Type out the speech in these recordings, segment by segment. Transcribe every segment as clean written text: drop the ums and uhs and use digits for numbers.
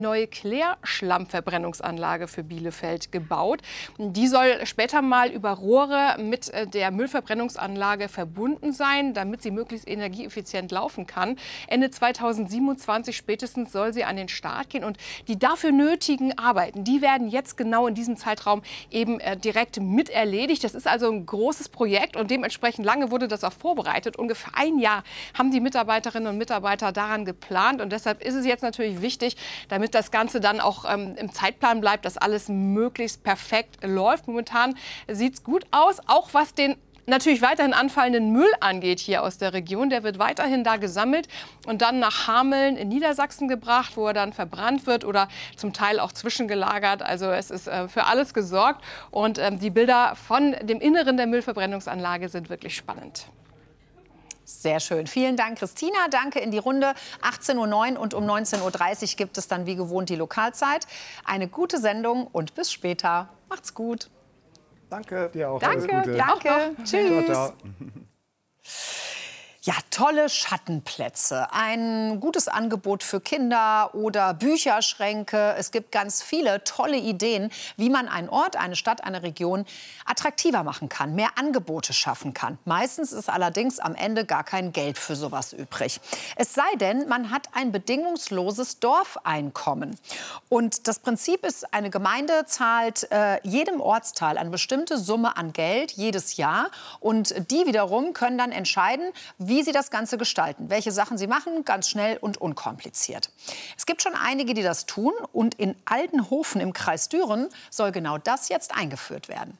Neue Klärschlammverbrennungsanlage für Bielefeld gebaut. Die soll später mal über Rohre mit der Müllverbrennungsanlage verbunden sein, damit sie möglichst energieeffizient laufen kann. Ende 2027 spätestens soll sie an den Start gehen. Und die dafür nötigen Arbeiten, die werden jetzt genau in diesem Zeitraum eben direkt mit erledigt. Das ist also ein großes Projekt und dementsprechend lange wurde das auch vorbereitet. Ungefähr ein Jahr haben die Mitarbeiterinnen und Mitarbeiter daran geplant. Und deshalb ist es jetzt natürlich wichtig, damit das Ganze dann auch im Zeitplan bleibt, dass alles möglichst perfekt läuft. Momentan sieht es gut aus, auch was den natürlich weiterhin anfallenden Müll angeht hier aus der Region. Der wird weiterhin da gesammelt und dann nach Hameln in Niedersachsen gebracht, wo er dann verbrannt wird oder zum Teil auch zwischengelagert. Also es ist für alles gesorgt und die Bilder von dem Inneren der Müllverbrennungsanlage sind wirklich spannend. Sehr schön. Vielen Dank, Christina. Danke in die Runde. 18:09 Uhr und um 19:30 Uhr gibt es dann wie gewohnt die Lokalzeit. Eine gute Sendung und bis später. Macht's gut. Danke. Dir auch. Danke. Danke. Tschüss. Ciao, ciao. Ja, tolle Schattenplätze, ein gutes Angebot für Kinder oder Bücherschränke. Es gibt ganz viele tolle Ideen, wie man einen Ort, eine Stadt, eine Region attraktiver machen kann, mehr Angebote schaffen kann. Meistens ist allerdings am Ende gar kein Geld für sowas übrig. Es sei denn, man hat ein bedingungsloses Dorfeinkommen. Und das Prinzip ist, eine Gemeinde zahlt jedem Ortsteil eine bestimmte Summe an Geld jedes Jahr. Und die wiederum können dann entscheiden, wie sie das Ganze gestalten, welche Sachen sie machen, ganz schnell und unkompliziert. Es gibt schon einige, die das tun, und in Aldenhofen im Kreis Düren soll genau das jetzt eingeführt werden.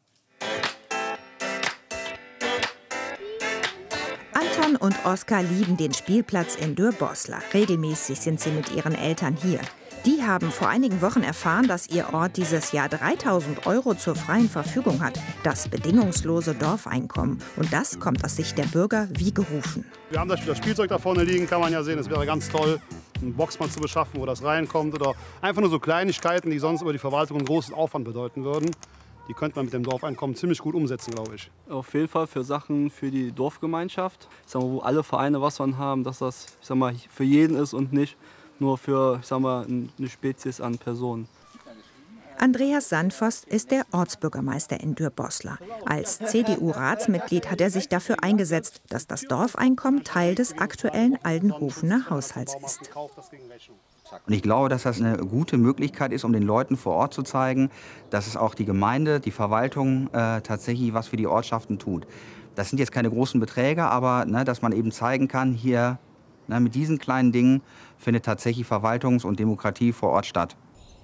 Anton und Oskar lieben den Spielplatz in Dürr-Boslar. Regelmäßig sind sie mit ihren Eltern hier. Die haben vor einigen Wochen erfahren, dass ihr Ort dieses Jahr 3.000 € zur freien Verfügung hat. Das bedingungslose Dorfeinkommen. Und das kommt aus Sicht der Bürger wie gerufen. Wir haben das Spielzeug da vorne liegen, kann man ja sehen. Es wäre ganz toll, einen Boxmann zu beschaffen, wo das reinkommt. Oder einfach nur so Kleinigkeiten, die sonst über die Verwaltung einen großen Aufwand bedeuten würden. Die könnte man mit dem Dorfeinkommen ziemlich gut umsetzen, glaube ich. Auf jeden Fall für Sachen für die Dorfgemeinschaft, wo alle Vereine was von haben, dass das für jeden ist und nicht nur für eine Spezies an Personen. Andreas Sandvoss ist der Ortsbürgermeister in Dürr-Boslar. Als CDU-Ratsmitglied hat er sich dafür eingesetzt, dass das Dorfeinkommen Teil des aktuellen Aldenhofener Haushalts ist. Und ich glaube, dass das eine gute Möglichkeit ist, um den Leuten vor Ort zu zeigen, dass es auch die Gemeinde, die Verwaltung tatsächlich was für die Ortschaften tut. Das sind jetzt keine großen Beträge, aber dass man eben zeigen kann, hier mit diesen kleinen Dingen findet tatsächlich Verwaltungs- und Demokratie vor Ort statt.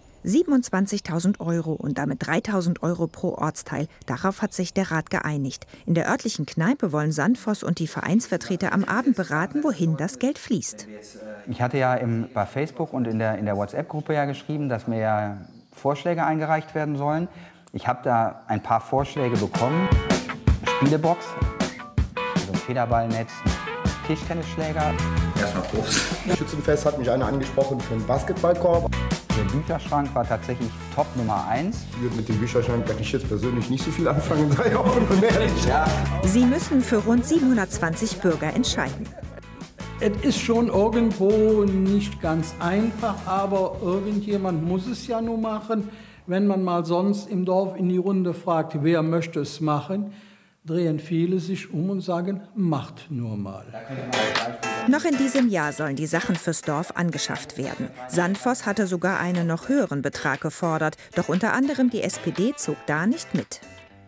27.000 € und damit 3.000 € pro Ortsteil. Darauf hat sich der Rat geeinigt. In der örtlichen Kneipe wollen Sandvoss und die Vereinsvertreter am Abend beraten, wohin das Geld fließt. Ich hatte ja bei Facebook und in der WhatsApp-Gruppe ja geschrieben, dass mir ja Vorschläge eingereicht werden sollen. Ich habe da ein paar Vorschläge bekommen. Spielebox, also ein Federballnetz, Tischtennisschläger. Erstmal Prost. Schützenfest hat mich einer angesprochen für einen Basketballkorb. Der Bücherschrank war tatsächlich Top Nummer 1. Mit dem Bücherschrank kann ich jetzt persönlich nicht so viel anfangen, sei offen und ehrlich. Ja. Sie müssen für rund 720 Bürger entscheiden. Es ist schon irgendwo nicht ganz einfach, aber irgendjemand muss es ja nur machen. Wenn man mal sonst im Dorf in die Runde fragt, wer möchte es machen, drehen viele sich um und sagen, macht nur mal. Noch in diesem Jahr sollen die Sachen fürs Dorf angeschafft werden. Sandvoss hatte sogar einen noch höheren Betrag gefordert, doch unter anderem die SPD zog da nicht mit.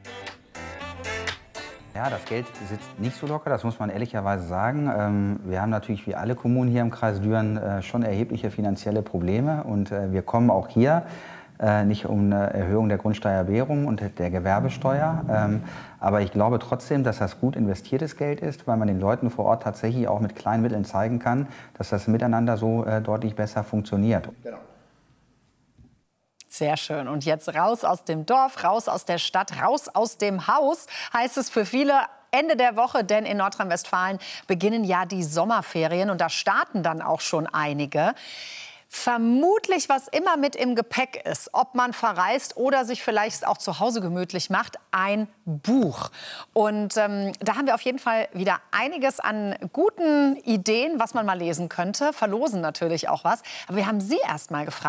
Ja, das Geld sitzt nicht so locker, das muss man ehrlicherweise sagen. Wir haben natürlich wie alle Kommunen hier im Kreis Düren schon erhebliche finanzielle Probleme und wir kommen auch hier nicht um eine Erhöhung der Grundsteuerbehrung und der Gewerbesteuer. Aber ich glaube trotzdem, dass das gut investiertes Geld ist, weil man den Leuten vor Ort tatsächlich auch mit kleinen Mitteln zeigen kann, dass das Miteinander so deutlich besser funktioniert. Genau. Sehr schön. Und jetzt raus aus dem Dorf, raus aus der Stadt, raus aus dem Haus, heißt es für viele Ende der Woche, denn in Nordrhein-Westfalen beginnen ja die Sommerferien und da starten dann auch schon einige. Vermutlich, was immer mit im Gepäck ist, ob man verreist oder sich vielleicht auch zu Hause gemütlich macht, ein Buch. Und da haben wir auf jeden Fall wieder einiges an guten Ideen, was man mal lesen könnte. Verlosen natürlich auch was. Aber wir haben Sie erst mal gefragt.